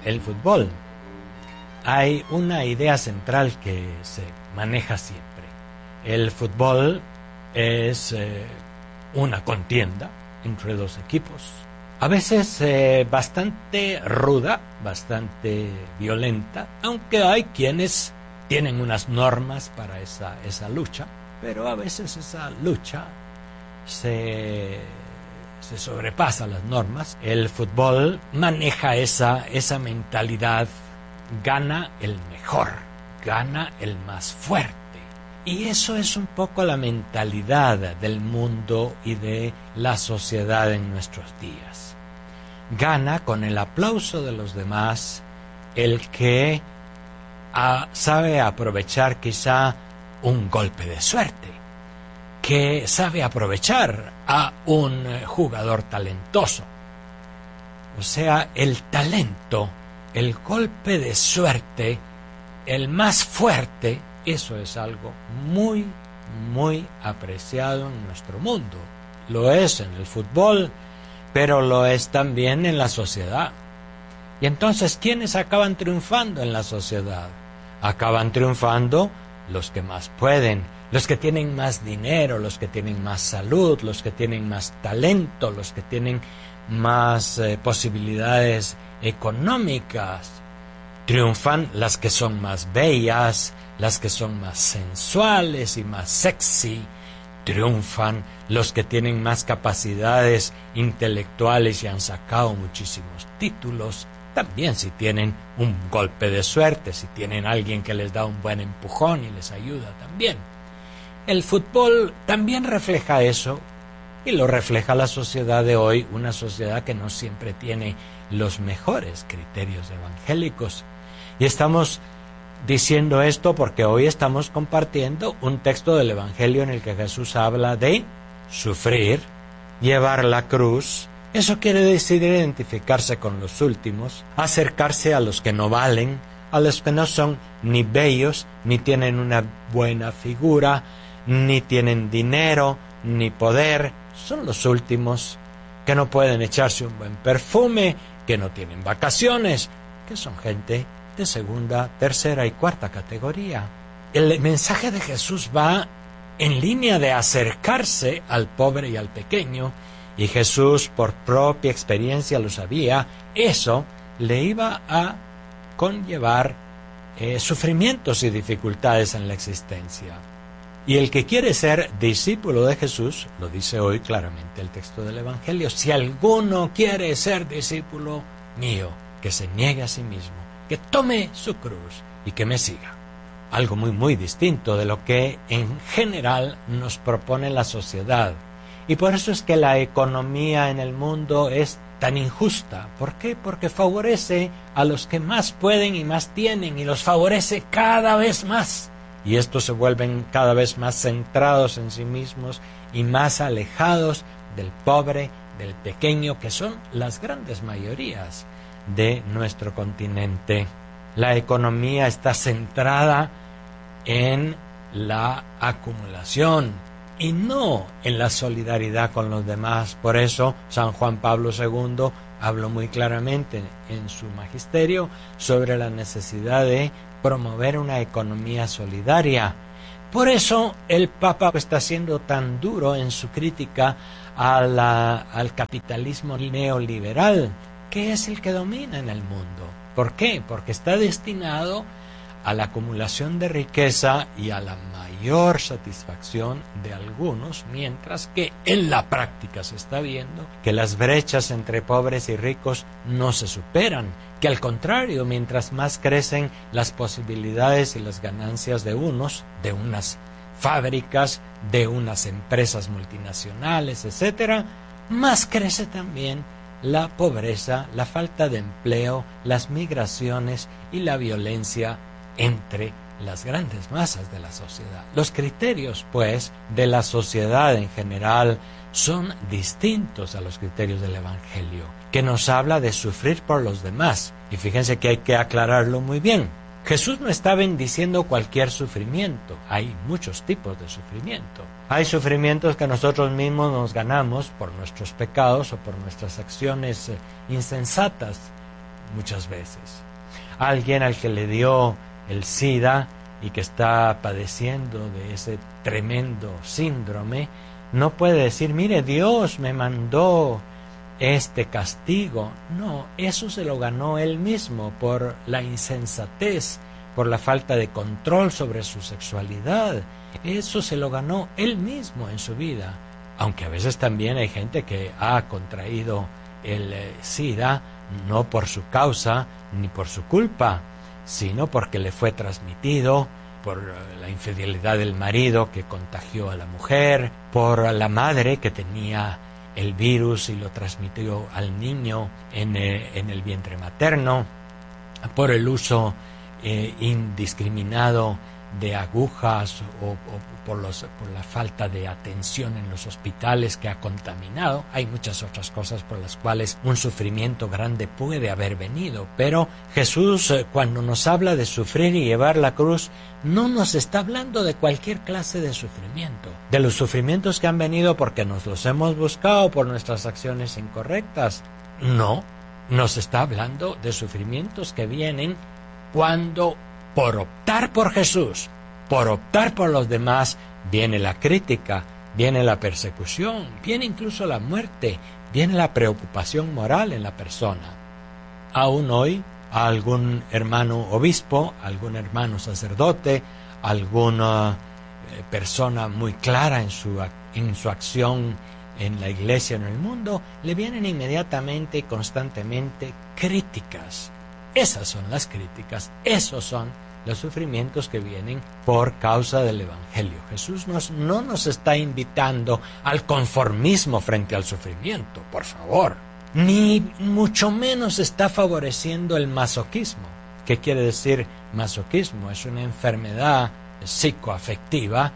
el fútbol, hay una idea central que se maneja siempre. El fútbol es una contienda entre dos equipos, a veces bastante ruda, bastante violenta, aunque hay quienes tienen unas normas para esa lucha, pero a veces esa lucha se sobrepasa las normas. El fútbol maneja esa mentalidad: gana el mejor, gana el más fuerte. Y eso es un poco la mentalidad del mundo y de la sociedad en nuestros días. Gana con el aplauso de los demás el que sabe aprovechar quizá un golpe de suerte, que sabe aprovechar a un jugador talentoso. O sea, el talento, el golpe de suerte, el más fuerte, eso es algo muy, muy apreciado en nuestro mundo. Lo es en el fútbol, pero lo es también en la sociedad. Y entonces, ¿quiénes acaban triunfando en la sociedad? Acaban triunfando los que más pueden, los que tienen más dinero, los que tienen más salud, los que tienen más talento, los que tienen más posibilidades económicas. Triunfan las que son más bellas, las que son más sensuales y más sexy. Triunfan los que tienen más capacidades intelectuales y han sacado muchísimos títulos. También si tienen un golpe de suerte, si tienen alguien que les da un buen empujón y les ayuda también. El fútbol también refleja eso, y lo refleja la sociedad de hoy, una sociedad que no siempre tiene los mejores criterios evangélicos. Y estamos diciendo esto porque hoy estamos compartiendo un texto del Evangelio en el que Jesús habla de sufrir, llevar la cruz. Eso quiere decir identificarse con los últimos, acercarse a los que no valen, a los que no son ni bellos, ni tienen una buena figura, ni tienen dinero, ni poder. Son los últimos, que no pueden echarse un buen perfume, que no tienen vacaciones, que son gente de segunda, tercera y cuarta categoría. El mensaje de Jesús va en línea de acercarse al pobre y al pequeño, y Jesús, por propia experiencia, lo sabía. Eso le iba a conllevar sufrimientos y dificultades en la existencia. Y el que quiere ser discípulo de Jesús, lo dice hoy claramente el texto del Evangelio: si alguno quiere ser discípulo mío, que se niegue a sí mismo, que tome su cruz y que me siga. Algo muy, muy distinto de lo que en general nos propone la sociedad. Y por eso es que la economía en el mundo es tan injusta. ¿Por qué? Porque favorece a los que más pueden y más tienen, y los favorece cada vez más. Y estos se vuelven cada vez más centrados en sí mismos y más alejados del pobre, del pequeño, que son las grandes mayorías de nuestro continente. La economía está centrada en la acumulación y no en la solidaridad con los demás. Por eso San Juan Pablo II habló muy claramente en su magisterio sobre la necesidad de promover una economía solidaria. Por eso el Papa está siendo tan duro en su crítica al capitalismo neoliberal, que es el que domina en el mundo. ¿Por qué? Porque está destinado a la acumulación de riqueza y a la mayor satisfacción de algunos, mientras que en la práctica se está viendo que las brechas entre pobres y ricos no se superan, que al contrario, mientras más crecen las posibilidades y las ganancias de unos, de unas fábricas, de unas empresas multinacionales, etcétera, más crece también la pobreza, la falta de empleo, las migraciones y la violencia entre las grandes masas de la sociedad. Los criterios, pues, de la sociedad en general son distintos a los criterios del Evangelio, que nos habla de sufrir por los demás. Y fíjense que hay que aclararlo muy bien. Jesús no está bendiciendo cualquier sufrimiento. Hay muchos tipos de sufrimiento. Hay sufrimientos que nosotros mismos nos ganamos por nuestros pecados o por nuestras acciones insensatas. muchas veces. Alguien al que le dio el SIDA y que está padeciendo de ese tremendo síndrome, no puede decir, mire, Dios me mandó este castigo. No, eso se lo ganó él mismo por la insensatez, por la falta de control sobre su sexualidad. Eso se lo ganó él mismo en su vida. Aunque a veces también hay gente que ha contraído el SIDA no por su causa ni por su culpa, sino porque le fue transmitido por la infidelidad del marido que contagió a la mujer, por la madre que tenía el virus y lo transmitió al niño en el vientre materno, por el uso indiscriminado de agujas o por la falta de atención en los hospitales que ha contaminado. Hay muchas otras cosas por las cuales un sufrimiento grande puede haber venido, pero Jesús, cuando nos habla de sufrir y llevar la cruz, no nos está hablando de cualquier clase de sufrimiento, de los sufrimientos que han venido porque nos los hemos buscado por nuestras acciones incorrectas. No, nos está hablando de sufrimientos que vienen cuando, por optar por Jesús, por optar por los demás, viene la crítica, viene la persecución, viene incluso la muerte, viene la preocupación moral en la persona. Aún hoy, a algún hermano obispo, algún hermano sacerdote, alguna persona muy clara en su acción en la iglesia, en el mundo, le vienen inmediatamente y constantemente críticas. Esas son las críticas, esos son los sufrimientos que vienen por causa del Evangelio. Jesús no nos está invitando al conformismo frente al sufrimiento, por favor. Ni mucho menos está favoreciendo el masoquismo. ¿Qué quiere decir masoquismo? Es una enfermedad psicoafectiva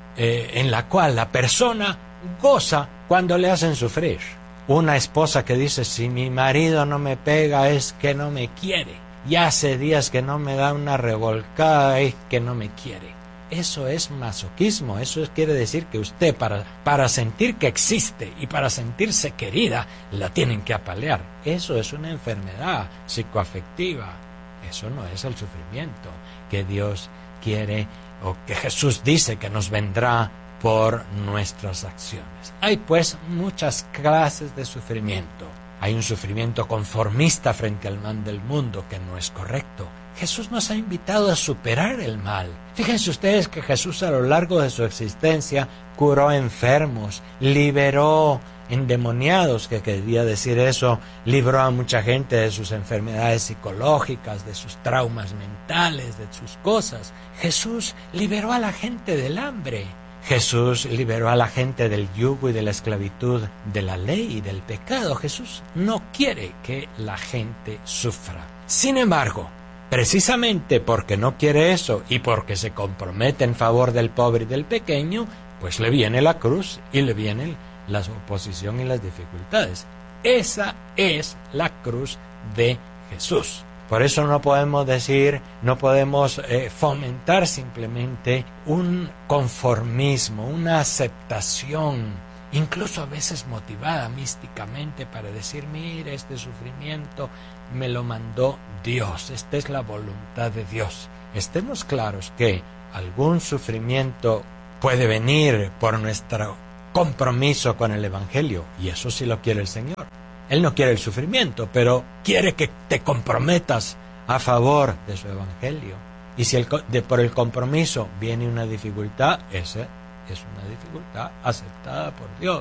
en la cual la persona goza cuando le hacen sufrir. Una esposa que dice, si mi marido no me pega es que no me quiere. Y hace días que no me da una revolcada es que no me quiere. Eso es masoquismo. Eso quiere decir que usted para sentir que existe y para sentirse querida la tienen que apalear. Eso es una enfermedad psicoafectiva. Eso no es el sufrimiento que Dios quiere o que Jesús dice que nos vendrá por nuestras acciones. Hay pues muchas clases de sufrimiento. Hay un sufrimiento conformista frente al mal del mundo que no es correcto. Jesús nos ha invitado a superar el mal. Fíjense ustedes que Jesús a lo largo de su existencia curó enfermos, liberó endemoniados, que quería decir eso, libró a mucha gente de sus enfermedades psicológicas, de sus traumas mentales, de sus cosas. Jesús liberó a la gente del hambre. Jesús liberó a la gente del yugo y de la esclavitud de la ley y del pecado. Jesús no quiere que la gente sufra. Sin embargo, precisamente porque no quiere eso y porque se compromete en favor del pobre y del pequeño, pues le viene la cruz y le vienen la oposición y las dificultades. Esa es la cruz de Jesús. Por eso no podemos decir, no podemos fomentar simplemente un conformismo, una aceptación, incluso a veces motivada místicamente para decir, mire, este sufrimiento me lo mandó Dios, esta es la voluntad de Dios. Estemos claros que algún sufrimiento puede venir por nuestro compromiso con el Evangelio, y eso sí lo quiere el Señor. Él no quiere el sufrimiento, pero quiere que te comprometas a favor de su Evangelio. Y si por el compromiso viene una dificultad, esa es una dificultad aceptada por Dios.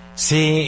Si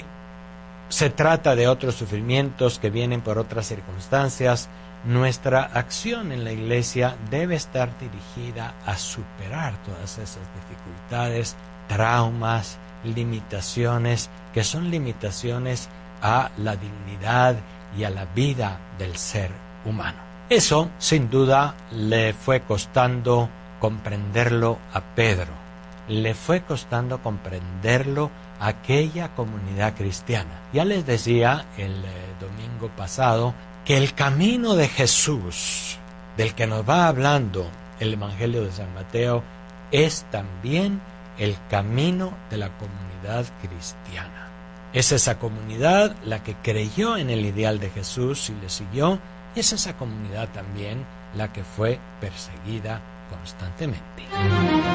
se trata de otros sufrimientos que vienen por otras circunstancias, nuestra acción en la iglesia debe estar dirigida a superar todas esas dificultades, traumas, limitaciones, que son limitaciones a la dignidad y a la vida del ser humano. Eso, sin duda, le fue costando comprenderlo a Pedro. Le fue costando comprenderlo a aquella comunidad cristiana. Ya les decía el domingo pasado que el camino de Jesús, del que nos va hablando el Evangelio de San Mateo, es también el camino de la comunidad cristiana. Es esa comunidad la que creyó en el ideal de Jesús y le siguió Es esa comunidad también la que fue perseguida constantemente.